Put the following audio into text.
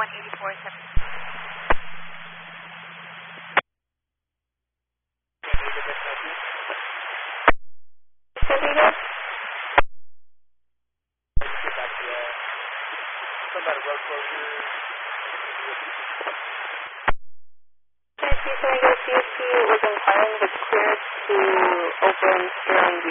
CSP was inquiring if it's clear to open during